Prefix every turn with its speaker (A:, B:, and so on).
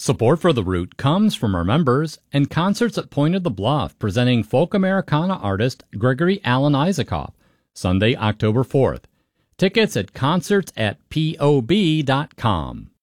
A: Support for The Root comes from our members and concerts at Point of the Bluff presenting folk Americana artist Gregory Alan Isaacoff, Sunday, October 4th. Tickets at concerts@pob.com.